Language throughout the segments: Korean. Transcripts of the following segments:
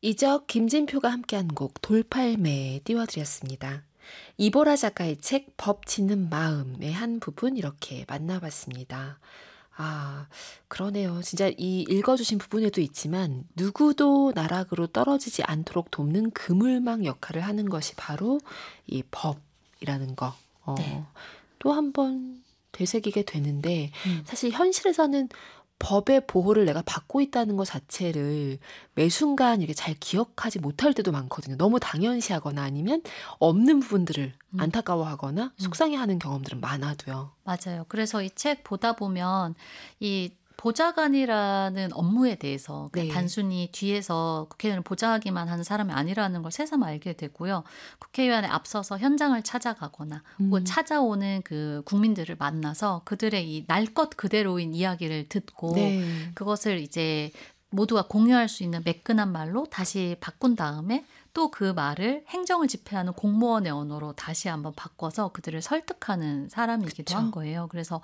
이적 김진표가 함께한 곡 돌팔매 띄워드렸습니다. 이보라 작가의 책 법 짓는 마음의 한 부분 이렇게 만나봤습니다. 아, 그러네요. 진짜 이 읽어주신 부분에도 있지만 누구도 나락으로 떨어지지 않도록 돕는 그물망 역할을 하는 것이 바로 이 법이라는 거. 네. 또 한 번 되새기게 되는데 사실 현실에서는 법의 보호를 내가 받고 있다는 것 자체를 매 순간 이렇게 잘 기억하지 못할 때도 많거든요. 너무 당연시하거나 아니면 없는 부분들을 안타까워하거나 속상해하는 경험들은 많아도요. 맞아요. 그래서 이 책 보다 보면 이 보좌관이라는 업무에 대해서 그냥 네. 단순히 뒤에서 국회의원을 보좌하기만 하는 사람이 아니라는 걸 새삼 알게 되고요. 국회의원에 앞서서 현장을 찾아가거나 혹은 찾아오는 그 국민들을 만나서 그들의 이 날 것 그대로인 이야기를 듣고 네. 그것을 이제 모두가 공유할 수 있는 매끈한 말로 다시 바꾼 다음에 또 그 말을 행정을 집행하는 공무원의 언어로 다시 한번 바꿔서 그들을 설득하는 사람이기도 그쵸. 한 거예요. 그래서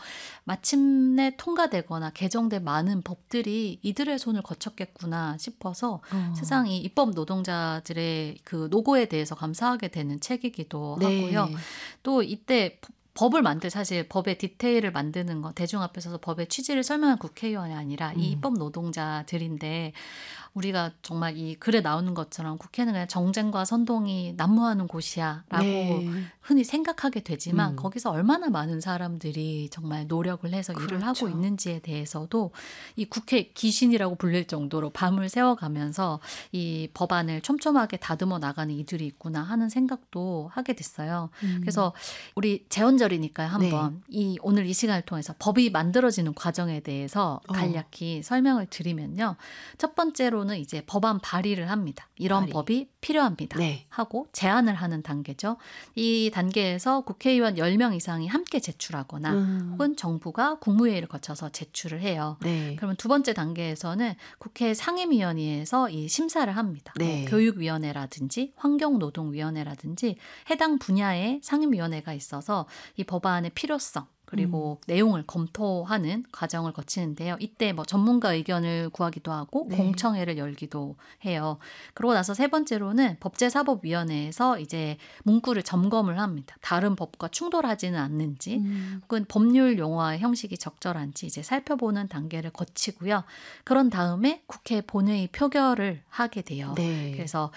마침내 통과되거나 개정된 많은 법들이 이들의 손을 거쳤겠구나 싶어서 세상 이 입법 노동자들의 그 노고에 대해서 감사하게 되는 책이기도 네. 하고요. 또 이때 법을 사실 법의 디테일을 만드는 거, 대중 앞에 서서 법의 취지를 설명한 국회의원이 아니라 이 입법 노동자들인데 우리가 정말 이 글에 나오는 것처럼 국회는 그냥 정쟁과 선동이 난무하는 곳이야 라고 네. 흔히 생각하게 되지만 거기서 얼마나 많은 사람들이 정말 노력을 해서 일을 그렇죠. 하고 있는지에 대해서도 이 국회 귀신이라고 불릴 정도로 밤을 새워가면서 이 법안을 촘촘하게 다듬어 나가는 이들이 있구나 하는 생각도 하게 됐어요. 그래서 우리 재헌절이니까요. 한번 오늘 이 시간을 통해서 법이 만들어지는 과정에 대해서 간략히 설명을 드리면요. 첫 번째로는 이제 법안 발의를 합니다. 이런 발의. 법이 필요합니다. 네. 하고 제안을 하는 단계죠. 이 단계에서 국회의원 10명 이상이 함께 제출하거나 혹은 정부가 국무회의를 거쳐서 제출을 해요. 네. 그러면 두 번째 단계에서는 국회 상임위원회에서 이 심사를 합니다. 네. 뭐 교육위원회라든지 환경노동위원회라든지 해당 분야의 상임위원회가 있어서 이 법안의 필요성 그리고 내용을 검토하는 과정을 거치는데요. 이때 뭐 전문가 의견을 구하기도 하고 네. 공청회를 열기도 해요. 그러고 나서 세 번째로는 법제사법위원회에서 이제 문구를 점검을 합니다. 다른 법과 충돌하지는 않는지 혹은 법률 용어와 형식이 적절한지 이제 살펴보는 단계를 거치고요. 그런 다음에 국회 본회의 표결을 하게 돼요. 네. 그래서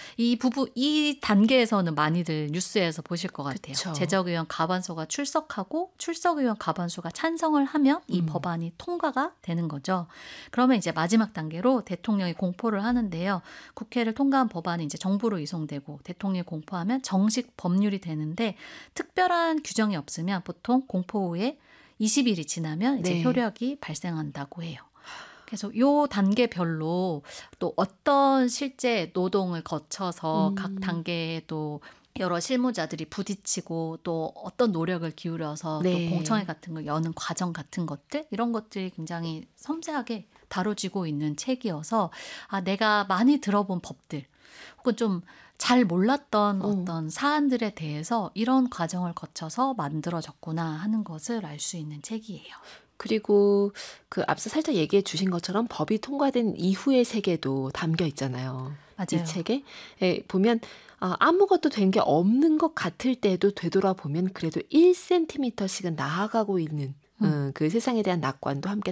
이 단계에서는 많이들 뉴스에서 보실 것 같아요. 그쵸. 제적의원 과반수가 출석하고 출석의원 과반수가 찬성을 하면 이 법안이 통과가 되는 거죠. 그러면 이제 마지막 단계로 대통령이 공포를 하는데요. 국회를 통과한 법안이 이제 정부로 이송되고 대통령이 공포하면 정식 법률이 되는데 특별한 규정이 없으면 보통 공포 후에 20일이 지나면 이제 네. 효력이 발생한다고 해요. 그래서 요 단계별로 또 어떤 실제 노동을 거쳐서 각 단계에 또 여러 실무자들이 부딪히고 또 어떤 노력을 기울여서 네. 또 공청회 같은 걸 여는 과정 같은 것들 이런 것들이 굉장히 섬세하게 다뤄지고 있는 책이어서 내가 많이 들어본 법들 혹은 좀 잘 몰랐던 어떤 사안들에 대해서 이런 과정을 거쳐서 만들어졌구나 하는 것을 알 수 있는 책이에요. 그리고 그 앞서 살짝 얘기해 주신 것처럼 법이 통과된 이후의 세계도 담겨 있잖아요. 맞아요. 이 책에 보면 아무것도 된 게 없는 것 같을 때도 되돌아보면 그래도 1cm씩은 나아가고 있는 그 세상에 대한 낙관도 함께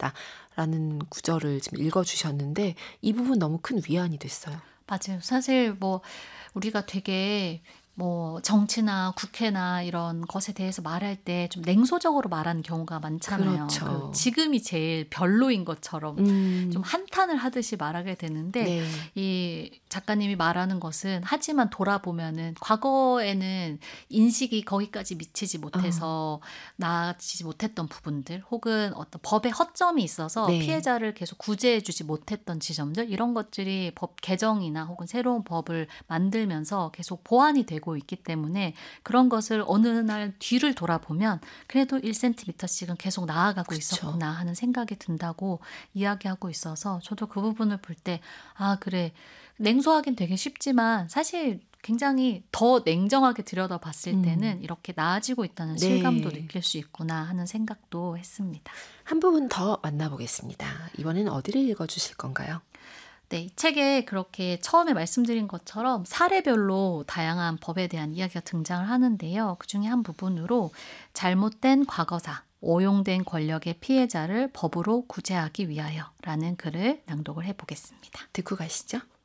담았다라는 구절을 지금 읽어주셨는데 이 부분 너무 큰 위안이 됐어요. 맞아요. 사실 뭐 우리가 되게 뭐 정치나 국회나 이런 것에 대해서 말할 때 좀 냉소적으로 말하는 경우가 많잖아요. 그렇죠. 지금이 제일 별로인 것처럼 좀 한탄을 하듯이 말하게 되는데 네. 이 작가님이 말하는 것은 하지만 돌아보면은 과거에는 인식이 거기까지 미치지 못해서 나아지지 못했던 부분들 혹은 어떤 법의 허점이 있어서 네. 피해자를 계속 구제해주지 못했던 지점들 이런 것들이 법 개정이나 혹은 새로운 법을 만들면서 계속 보완이 되고 있기 때문에 그런 것을 어느 날 뒤를 돌아보면 그래도 1cm씩은 계속 나아가고 그쵸. 있었구나 하는 생각이 든다고 이야기하고 있어서 저도 그 부분을 볼 때 그래 냉소하긴 되게 쉽지만 사실 굉장히 더 냉정하게 들여다봤을 때는 이렇게 나아지고 있다는 실감도 느낄 수 있구나 하는 생각도 했습니다. 한 부분 더 만나보겠습니다. 이번엔 어디를 읽어주실 건가요? 네, 이 책에 그렇게 처음에 말씀드린 것처럼 사례별로 다양한 법에 대한 이야기가 등장을 하는데요. 그중에 한 부분으로 잘못된 과거사, 오용된 권력의 피해자를 법으로 구제하기 위하여 라는 글을 낭독을 해보겠습니다. 듣고 가시죠.